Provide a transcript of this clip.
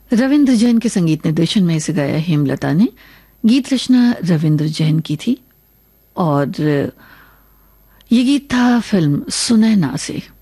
रविंद्र जैन के संगीत निर्देशन में इसे गाया हेमलता ने। गीत रचना रविंद्र जैन की थी और ये गीत था फिल्म सुनैना से।